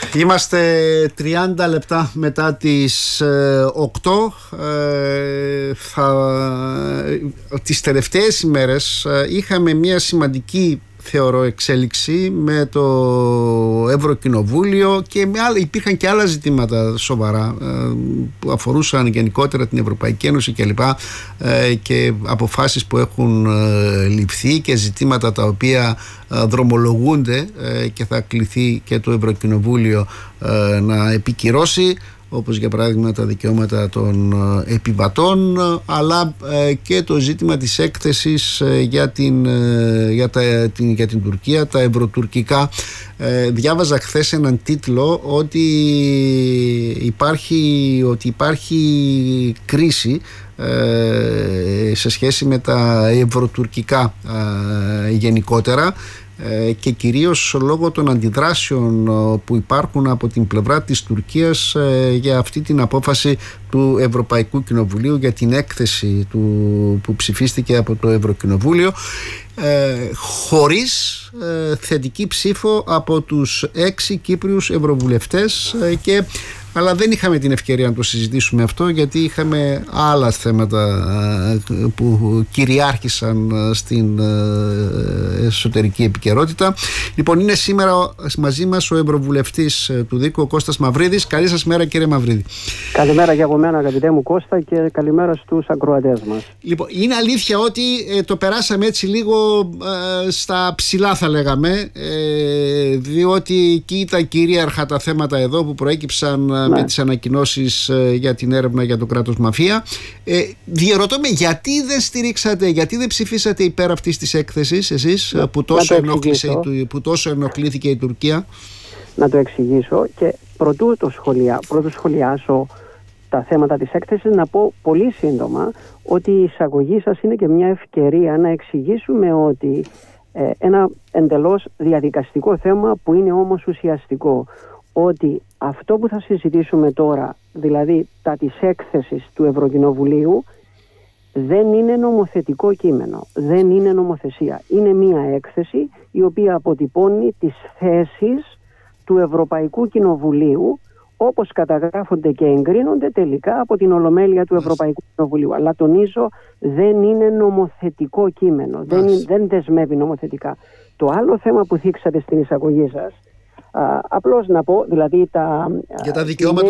Είμαστε 30 λεπτά μετά τις 8. Τις τελευταίες ημέρες είχαμε μια σημαντική, θεωρώ, εξέλιξη με το Ευρωκοινοβούλιο και υπήρχαν και άλλα ζητήματα σοβαρά που αφορούσαν γενικότερα την Ευρωπαϊκή Ένωση κλπ. Και αποφάσεις που έχουν ληφθεί και ζητήματα τα οποία δρομολογούνται και θα κληθεί και το Ευρωκοινοβούλιο να επικυρώσει, όπως για παράδειγμα τα δικαιώματα των επιβατών, αλλά και το ζήτημα της έκθεσης για την Τουρκία, τα ευρωτουρκικά. Διάβαζα χθες έναν τίτλο ότι υπάρχει κρίση σε σχέση με τα ευρωτουρκικά γενικότερα, και κυρίως λόγω των αντιδράσεων που υπάρχουν από την πλευρά της Τουρκίας για αυτή την απόφαση του Ευρωπαϊκού Κοινοβουλίου, για την έκθεση που ψηφίστηκε από το Ευρωκοινοβούλιο, χωρίς θετική ψήφο από τους 6 Κύπριους Ευρωβουλευτές, αλλά δεν είχαμε την ευκαιρία να το συζητήσουμε αυτό, γιατί είχαμε άλλα θέματα που κυριάρχησαν στην εσωτερική επικαιρότητα. Λοιπόν, είναι σήμερα μαζί μας ο Ευρωβουλευτής του Δίκου, ο Κώστας Μαυρίδης. Καλή σας μέρα, κύριε Μαυρίδη. Καλημέρα και από μένα, αγαπητέ μου Κώστα, και καλημέρα στους ακροατές μας. Λοιπόν, είναι αλήθεια ότι το περάσαμε έτσι λίγο στα ψηλά, θα λέγαμε, διότι εκεί ήταν κυρίαρχα τα θέματα εδώ που προέκυψαν με τις ανακοινώσεις για την έρευνα για το κράτος μαφία. Διερωτώ με, γιατί δεν στηρίξατε, γιατί δεν ψηφίσατε υπέρ αυτής της έκθεσης εσείς, που τόσο ενοχλήθηκε η Τουρκία? Να το εξηγήσω, και πρωτού σχολιάσω τα θέματα της έκθεσης, να πω πολύ σύντομα ότι η εισαγωγή σας είναι και μια ευκαιρία να εξηγήσουμε ότι ένα εντελώς διαδικαστικό θέμα που είναι όμως ουσιαστικό, ότι αυτό που θα συζητήσουμε τώρα, δηλαδή τα της έκθεσης του Ευρωκοινοβουλίου, δεν είναι νομοθετικό κείμενο, δεν είναι νομοθεσία. Είναι μια έκθεση η οποία αποτυπώνει τις θέσεις του Ευρωπαϊκού Κοινοβουλίου, όπως καταγράφονται και εγκρίνονται τελικά από την Ολομέλεια του Ευρωπαϊκού Κοινοβουλίου. Αλλά τονίζω, δεν είναι νομοθετικό κείμενο, δεν δεσμεύει νομοθετικά. Το άλλο θέμα που θίξατε στην εισαγωγή σας, απλώς να πω, δηλαδή για τα δικαιώματα